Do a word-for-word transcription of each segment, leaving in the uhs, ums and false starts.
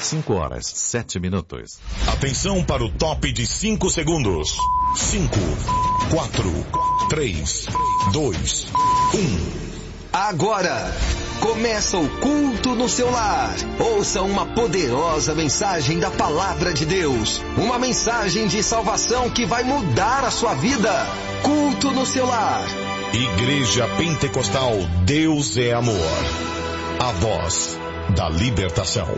cinco horas, sete minutos. Atenção para o top de cinco segundos. cinco, quatro, três, dois, um. Agora, começa o culto no seu lar. Ouça uma poderosa mensagem da Palavra de Deus. Uma mensagem de salvação que vai mudar a sua vida. Culto no seu lar. Igreja Pentecostal Deus é Amor. A voz da libertação.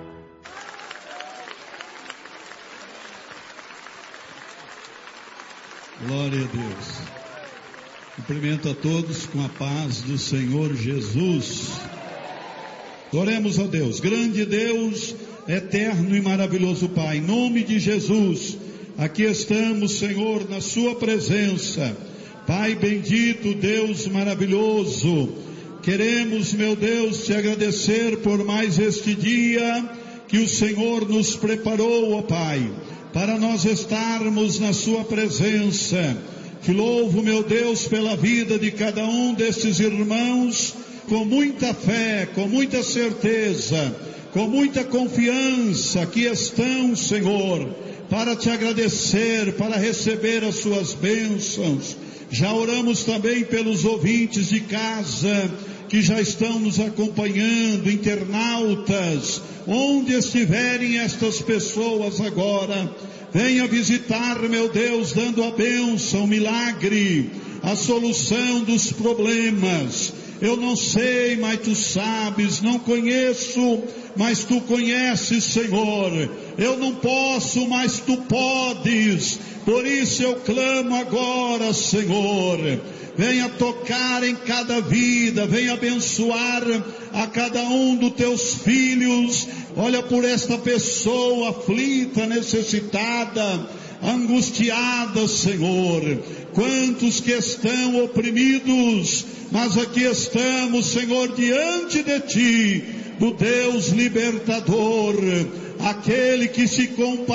Glória a Deus. Cumprimento a todos com a paz do Senhor Jesus. Oremos a Deus. Grande Deus, eterno e maravilhoso Pai, em nome de Jesus, aqui estamos, Senhor, na sua presença. Pai bendito, Deus maravilhoso, queremos, meu Deus, te agradecer por mais este dia que o Senhor nos preparou, ó Pai, para nós estarmos na sua presença. Te louvo, meu Deus, pela vida de cada um destes irmãos, com muita fé, com muita certeza, com muita confiança, que estão, Senhor, para te agradecer, para receber as suas bênçãos. Já oramos também pelos ouvintes de casa, que já estão nos acompanhando, internautas, onde estiverem estas pessoas agora. Venha visitar, meu Deus, dando a bênção, o milagre, a solução dos problemas. Eu não sei, mas tu sabes, não conheço, mas tu conheces, Senhor. Eu não posso, mas tu podes. Por isso eu clamo agora, Senhor. Venha tocar em cada vida, venha abençoar a cada um dos teus filhos. Olha por esta pessoa aflita, necessitada, angustiada, Senhor. Quantos que estão oprimidos, mas aqui estamos, Senhor, diante de ti, do Deus libertador, aquele que se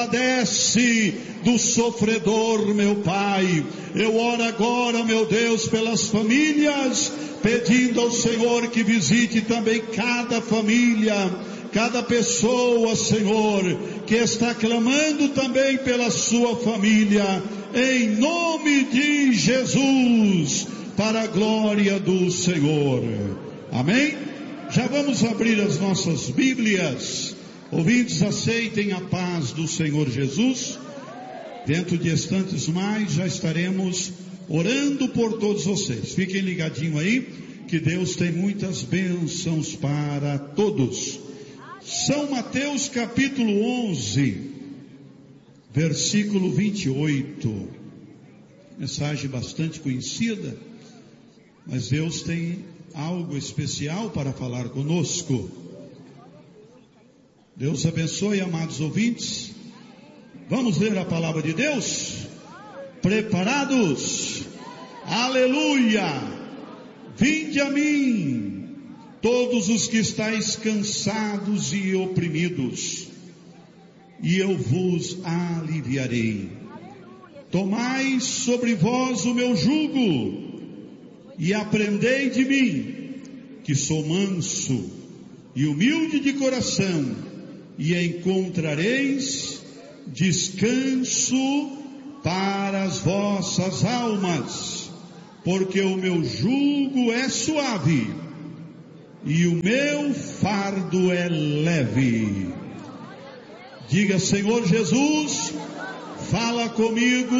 compadece do sofredor, meu Pai. Eu oro agora, meu Deus, pelas famílias, pedindo ao Senhor que visite também cada família, cada pessoa, Senhor, que está clamando também pela sua família, em nome de Jesus, para a glória do Senhor. Amém? Já vamos abrir as nossas Bíblias. Ouvintes, aceitem a paz do Senhor Jesus. Dentro de instantes mais já estaremos orando por todos vocês. Fiquem ligadinhos aí, que Deus tem muitas bênçãos para todos. São Mateus capítulo onze, versículo vinte e oito. Mensagem bastante conhecida, mas Deus tem algo especial para falar conosco. Deus abençoe, amados ouvintes. Vamos ler a palavra de Deus? Preparados? Aleluia! Vinde a mim, todos os que estáis cansados e oprimidos, e eu vos aliviarei. Tomai sobre vós o meu jugo, e aprendei de mim, que sou manso e humilde de coração, e encontrareis descanso para as vossas almas, porque o meu jugo é suave e o meu fardo é leve. Diga: Senhor Jesus, fala comigo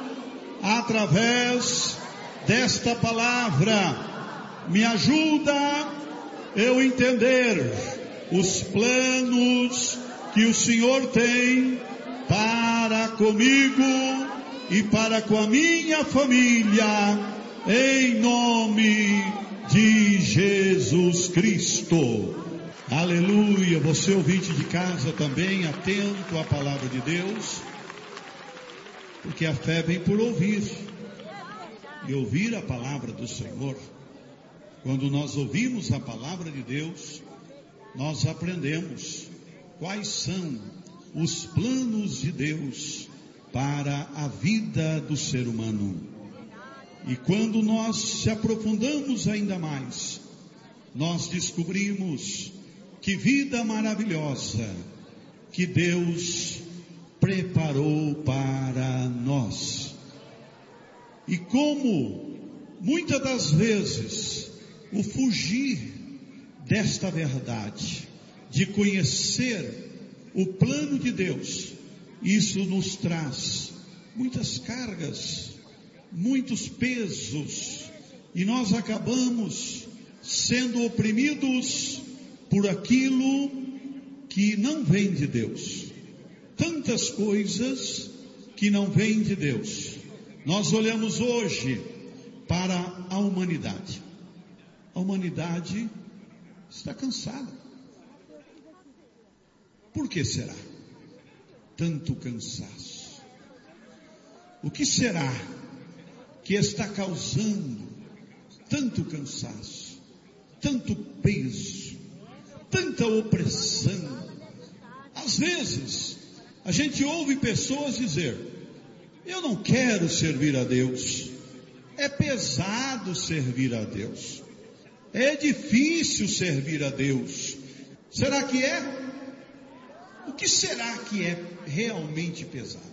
através desta palavra. Me ajuda eu entender os planos que o Senhor tem para comigo e para com a minha família, em nome de Jesus Cristo. Aleluia. Você ouvinte de casa também, atento à palavra de Deus, porque a fé vem por ouvir, e ouvir a palavra do Senhor. Quando nós ouvimos a palavra de Deus, nós aprendemos quais são os planos de Deus para a vida do ser humano. E quando nós se aprofundamos ainda mais, nós descobrimos que vida maravilhosa que Deus preparou para nós. E como muitas das vezes o fugir desta verdade, de conhecer o plano de Deus, isso nos traz muitas cargas, muitos pesos, e nós acabamos sendo oprimidos por aquilo que não vem de Deus. Tantas coisas que não vêm de Deus. Nós olhamos hoje para a humanidade. A humanidade está cansada. Por que será tanto cansaço? O que será que está causando tanto cansaço, tanto peso, tanta opressão? Às vezes, a gente ouve pessoas dizer: eu não quero servir a Deus, é pesado servir a Deus, é difícil servir a Deus. Será que é? O que será que é realmente pesado?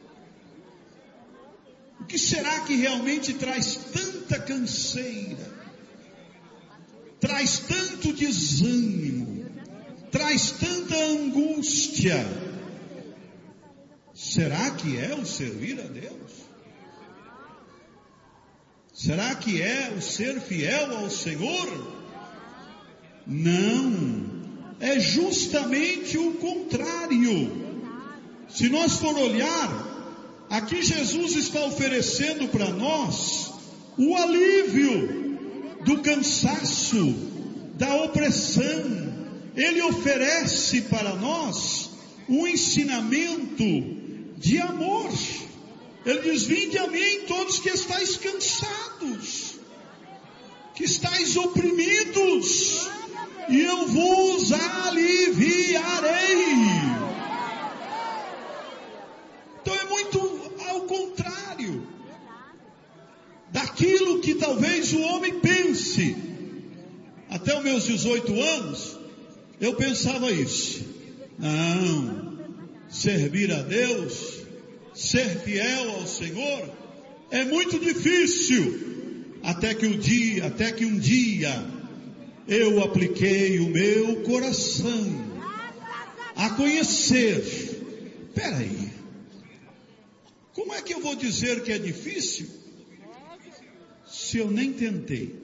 O que será que realmente traz tanta canseira, traz tanto desânimo, traz tanta angústia? Será que é o servir a Deus? Será que é o ser fiel ao Senhor? Não, é justamente o contrário. Se nós for olhar, aqui Jesus está oferecendo para nós o alívio do cansaço, da opressão. Ele oferece para nós um ensinamento de amor. Ele diz: vinde a mim todos que estáis cansados, que estáis oprimidos, e eu vos aliviarei. Então é muito ao contrário daquilo que talvez o homem pense. Até os meus dezoito anos, eu pensava isso. Não, servir a Deus, ser fiel ao Senhor, é muito difícil. Até que um dia, até que um dia, eu apliquei o meu coração a conhecer. Peraí, como é que eu vou dizer que é difícil se eu nem tentei?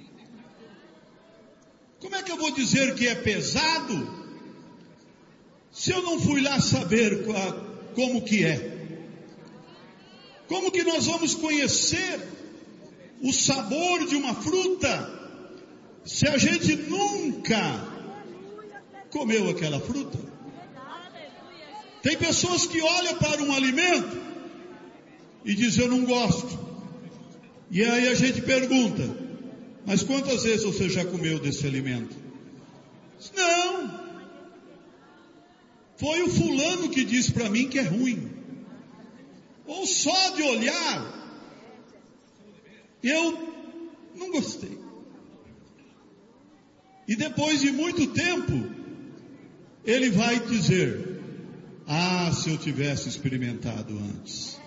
Como é que eu vou dizer que é pesado se eu não fui lá saber como que é? Como que nós vamos conhecer o sabor de uma fruta se a gente nunca comeu aquela fruta? Tem pessoas que olham para um alimento e dizem: eu não gosto. E aí a gente pergunta: mas quantas vezes você já comeu desse alimento? Não, foi o fulano que disse para mim que é ruim. Ou só de olhar, eu não gostei. E depois de muito tempo, ele vai dizer: ah, se eu tivesse experimentado antes.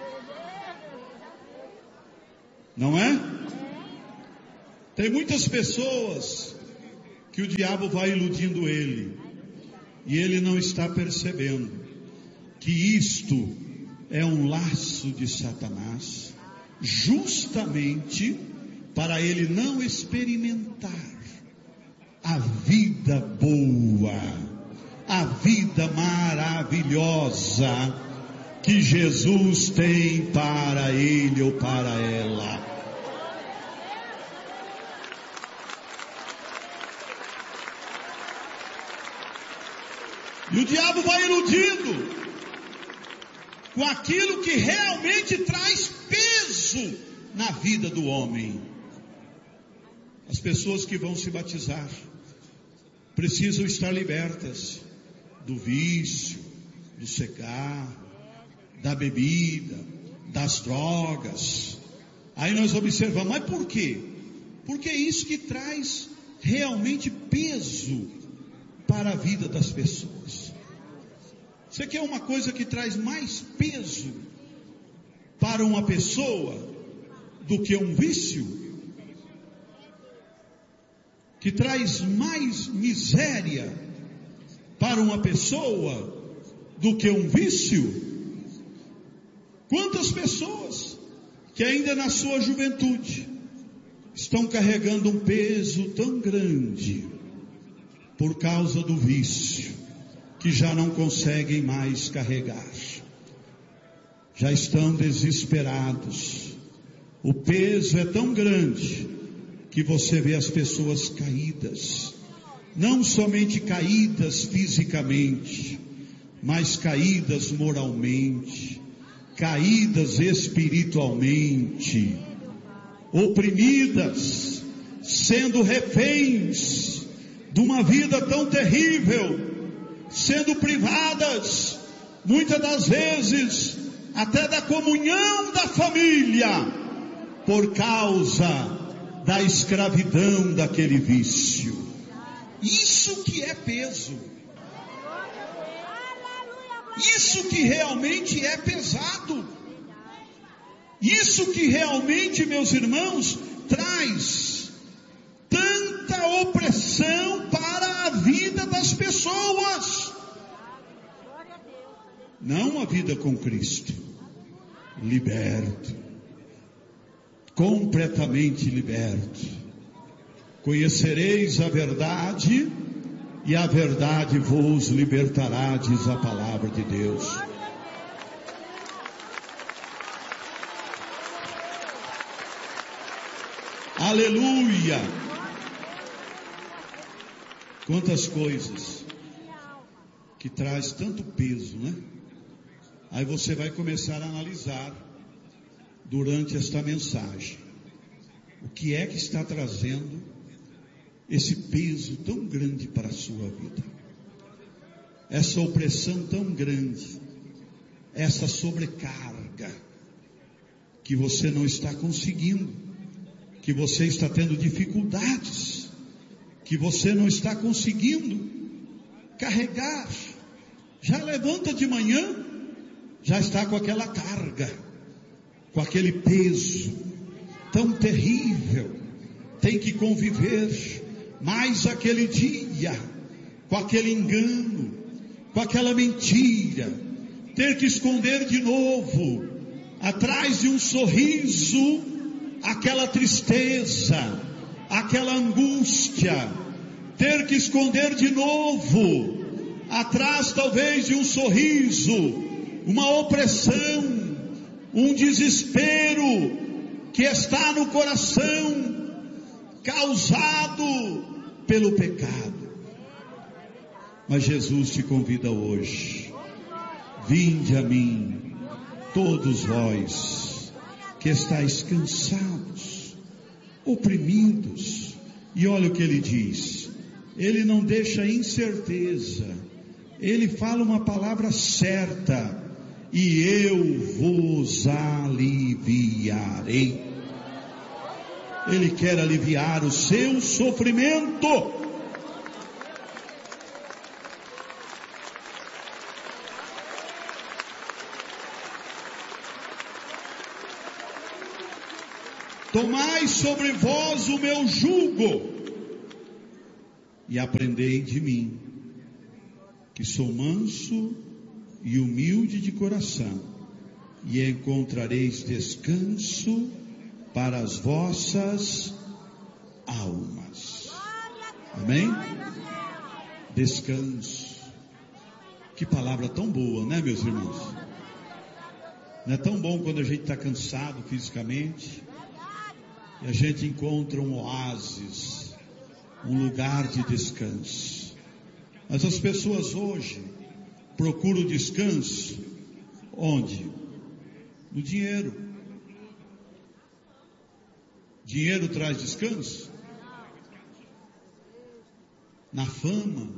Não é? Tem muitas pessoas que o diabo vai iludindo ele, e ele não está percebendo que isto é um laço de Satanás, justamente para ele não experimentar a vida boa, a vida maravilhosa que Jesus tem para ele ou para ela. E o diabo vai iludindo com aquilo que realmente traz peso na vida do homem. As pessoas que vão se batizar precisam estar libertas do vício, do cigarro, da bebida, das drogas. Aí nós observamos: mas por quê? Porque é isso que traz realmente peso para a vida das pessoas. Você quer uma coisa que traz mais peso para uma pessoa do que um vício? Que traz mais miséria para uma pessoa do que um vício? Quantas pessoas que ainda na sua juventude estão carregando um peso tão grande por causa do vício, que já não conseguem mais carregar, já estão desesperados. O peso é tão grande que você vê as pessoas caídas, não somente caídas fisicamente, mas caídas moralmente, caídas espiritualmente, oprimidas, sendo reféns de uma vida tão terrível, sendo privadas, muitas das vezes, até da comunhão da família, por causa da escravidão daquele vício. Isso que é peso. Isso que realmente é pesado. Isso que realmente, meus irmãos, traz tanta opressão para a vida das pessoas. Não a vida com Cristo. Liberto. Completamente liberto. Conhecereis a verdade, e a verdade vos libertará, diz a palavra de Deus. Aleluia! Quantas coisas que traz tanto peso, né? Aí você vai começar a analisar durante esta mensagem o que é que está trazendo esse peso tão grande para a sua vida, essa opressão tão grande, essa sobrecarga que você não está conseguindo, que você está tendo dificuldades, que você não está conseguindo carregar. Já levanta de manhã, já está com aquela carga, com aquele peso tão terrível, tem que conviver mais aquele dia, com aquele engano, com aquela mentira, ter que esconder de novo, atrás de um sorriso, aquela tristeza, aquela angústia, ter que esconder de novo, atrás talvez de um sorriso, uma opressão, um desespero que está no coração, causado pelo pecado. Mas Jesus te convida hoje: vinde a mim, todos vós que estáis cansados, oprimidos. E olha o que ele diz, ele não deixa incerteza, ele fala uma palavra certa: e eu vos aliviarei. Ele quer aliviar o seu sofrimento. Tomai sobre vós o meu jugo e aprendei de mim, que sou manso e humilde de coração, e encontrareis descanso para as vossas almas. Amém? Descanso. Que palavra tão boa, né, meus irmãos? Não é tão bom quando a gente está cansado fisicamente e a gente encontra um oásis, um lugar de descanso. Mas as pessoas hoje procuram descanso onde? No dinheiro. Dinheiro traz descanso? Na fama,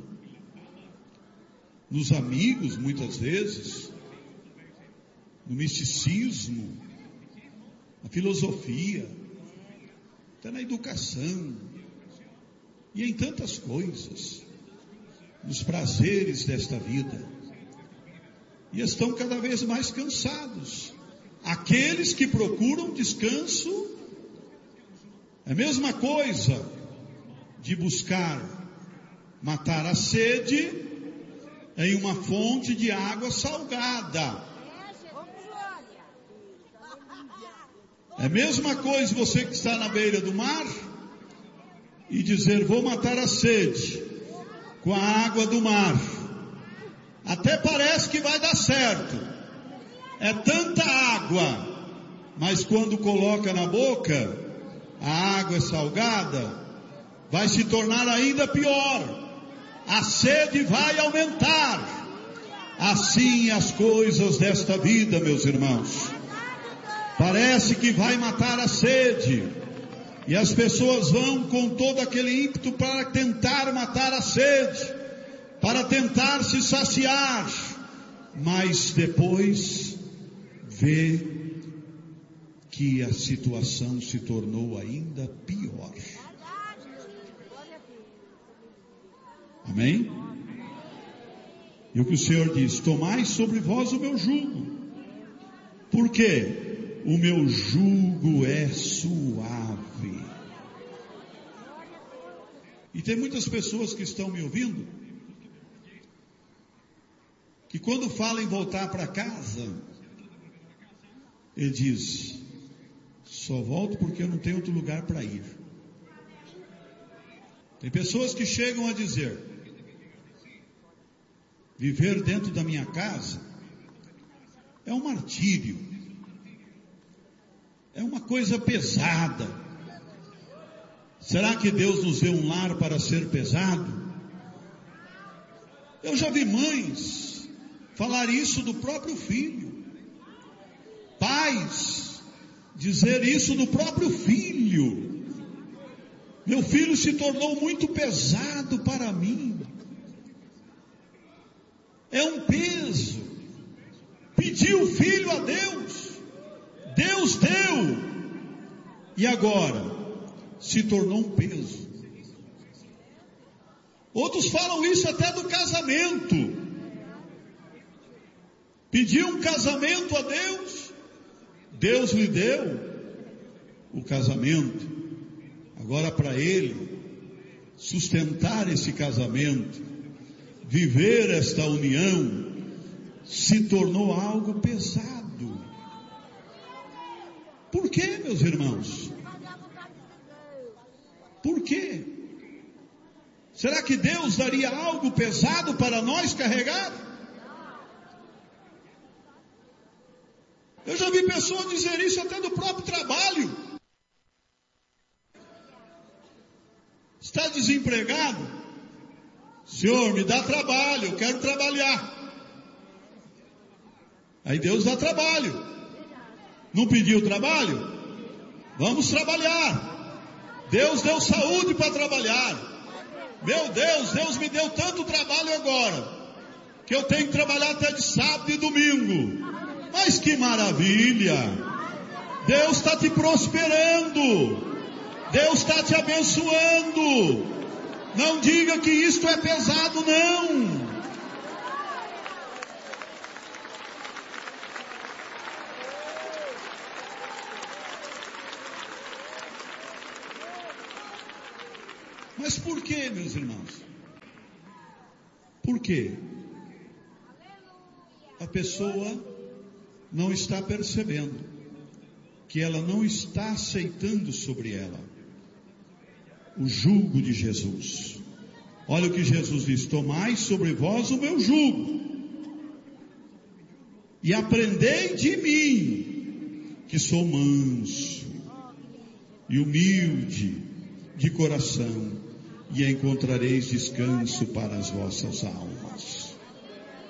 nos amigos, muitas vezes, no misticismo, na filosofia, até na educação, e em tantas coisas, nos prazeres desta vida. e estão cada vez mais cansados. Aqueles que procuram descanso, é a mesma coisa de buscar matar a sede em uma fonte de água salgada. É a mesma coisa você que está na beira do mar e dizer, vou matar a sede com a água do mar. Até parece que vai dar certo. É tanta água, mas quando coloca na boca, a água é salgada, vai se tornar ainda pior. A sede vai aumentar. Assim as coisas desta vida, meus irmãos. Parece que vai matar a sede. E as pessoas vão com todo aquele ímpeto para tentar matar a sede, para tentar se saciar. Mas depois vê que a situação se tornou ainda pior. Amém? E o que o Senhor diz, tomai sobre vós o meu jugo. Por quê? O meu jugo é suave. E tem muitas pessoas que estão me ouvindo, que quando falam em voltar para casa, ele diz, só volto porque eu não tenho outro lugar para ir. Tem pessoas que chegam a dizer, viver dentro da minha casa é um martírio. É uma coisa pesada. Será que Deus nos deu um lar para ser pesado? Eu já vi mães falar isso do próprio filho. Pais dizer isso do próprio filho. Meu filho se tornou muito pesado para mim. É um peso. Pediu o filho a Deus. Deus deu, e agora se tornou um peso. Outros falam isso até do casamento. Pediu um casamento a Deus, Deus lhe deu o casamento. Agora para ele sustentar esse casamento, viver esta união, se tornou algo pesado. Por quê, meus irmãos? Por quê? Será que Deus daria algo pesado para nós carregar? Eu já vi pessoas dizer isso até do próprio trabalho. Está desempregado? Senhor, me dá trabalho, eu quero trabalhar. Aí Deus dá trabalho. Não pediu trabalho? Vamos trabalhar. Deus deu saúde para trabalhar. Meu Deus, Deus me deu tanto trabalho agora, que eu tenho que trabalhar até de sábado e domingo. Mas que maravilha! Deus está te prosperando. Deus está te abençoando. Não diga que isto é pesado, não. Mas por que, meus irmãos? Por quê? A pessoa não está percebendo que ela não está aceitando sobre ela o jugo de Jesus. Olha o que Jesus diz, tomai sobre vós o meu jugo e aprendei de mim, que sou manso e humilde de coração, e encontrareis descanso para as vossas almas.